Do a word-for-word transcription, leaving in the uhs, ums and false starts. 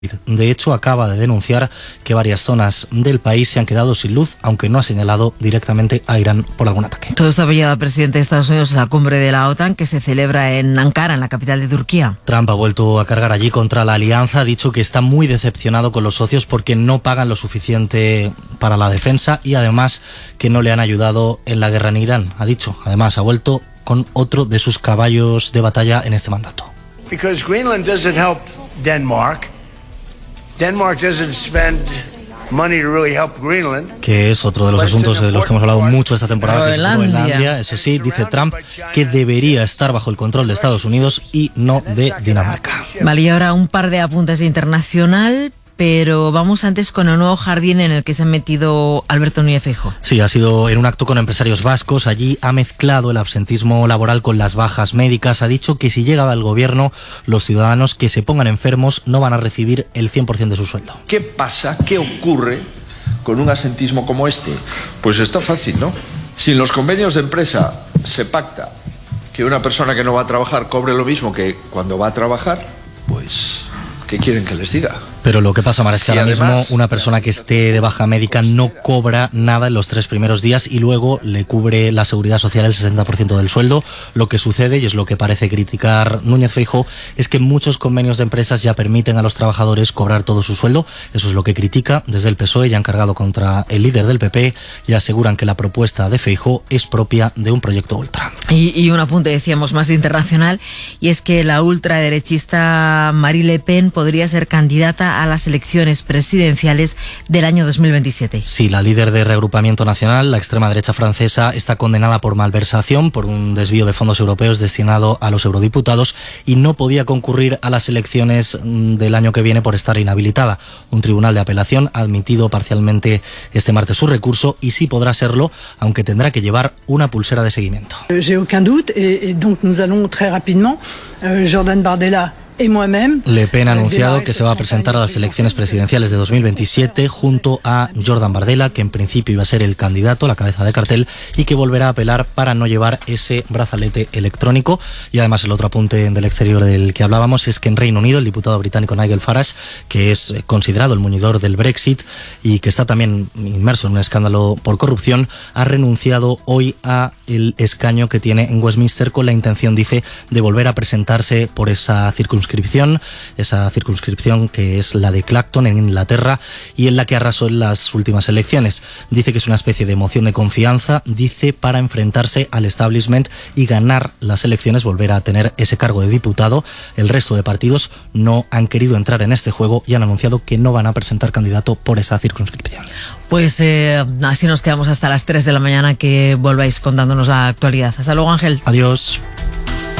De hecho, acaba de denunciar que varias zonas del país se han quedado sin luz, aunque no ha señalado directamente a Irán por algún ataque. Todo esto ha apoyado al presidente de Estados Unidos en la cumbre de la OTAN que se celebra en Ankara, en la capital de Turquía. Trump ha vuelto a cargar allí contra la alianza, ha dicho que está muy decepcionado con los socios porque no pagan lo suficiente para la defensa y además que no le han ayudado en la guerra en Irán. Ha dicho, además, ha vuelto con otro de sus caballos de batalla en este mandato. Because Greenland doesn't help Denmark. Denmark doesn't spend money to really help Greenland. Que es otro de los asuntos de los que hemos hablado mucho esta temporada, que es Groenlandia. Groenlandia. Eso sí, dice Trump que debería estar bajo el control de Estados Unidos y no de Dinamarca. Vale, y ahora un par de apuntes de internacional, pero vamos antes con el nuevo jardín en el que se ha metido Alberto Núñez Feijóo. Sí, ha sido en un acto con empresarios vascos. Allí ha mezclado el absentismo laboral con las bajas médicas. Ha dicho que si llega al gobierno, los ciudadanos que se pongan enfermos no van a recibir el cien por ciento de su sueldo. ¿Qué pasa? ¿Qué ocurre con un absentismo como este? Pues está fácil, ¿no? Si en los convenios de empresa se pacta que una persona que no va a trabajar cobre lo mismo que cuando va a trabajar, pues ¿qué quieren que les diga? Pero lo que pasa, Mar, es que Sí, ahora además, mismo una persona que esté de baja médica no cobra nada en los tres primeros días y luego le cubre la seguridad social el sesenta por ciento del sueldo. Lo que sucede, y es lo que parece criticar Núñez Feijóo, es que muchos convenios de empresas ya permiten a los trabajadores cobrar todo su sueldo. Eso es lo que critica desde el P S O E, ya han cargado contra el líder del P P y aseguran que la propuesta de Feijóo es propia de un proyecto ultra. Y, y un apunte, decíamos, más internacional, y es que la ultraderechista Marine Le Pen podría ser candidata a las elecciones presidenciales del año dos mil veintisiete. Sí, la líder de Reagrupamiento Nacional, la extrema derecha francesa, está condenada por malversación, por un desvío de fondos europeos destinado a los eurodiputados y no podía concurrir a las elecciones del año que viene por estar inhabilitada. Un tribunal de apelación ha admitido parcialmente este martes su recurso y sí podrá serlo, aunque tendrá que llevar una pulsera de seguimiento. J'ai aucun doute et, et donc nous allons très rapidement, euh, Jordan Bardella. Le Pen ha anunciado que se va a presentar a las elecciones presidenciales de dos mil veintisiete junto a Jordan Bardella, que en principio iba a ser el candidato, la cabeza de cartel, y que volverá a apelar para no llevar ese brazalete electrónico. Y además el otro apunte del exterior del que hablábamos es que en Reino Unido el diputado británico Nigel Farage, que es considerado el muñidor del Brexit y que está también inmerso en un escándalo por corrupción, ha renunciado hoy a el escaño que tiene en Westminster con la intención, dice, de volver a presentarse por esa circunscripción esa circunscripción que es la de Clacton en Inglaterra y en la que arrasó en las últimas elecciones. Dice que es una especie de moción de confianza, dice, para enfrentarse al establishment y ganar las elecciones, volver a tener ese cargo de diputado. El resto de partidos no han querido entrar en este juego y han anunciado que no van a presentar candidato por esa circunscripción. Pues eh, así nos quedamos hasta las tres de la mañana, que volváis contándonos la actualidad. Hasta luego, Ángel. Adiós.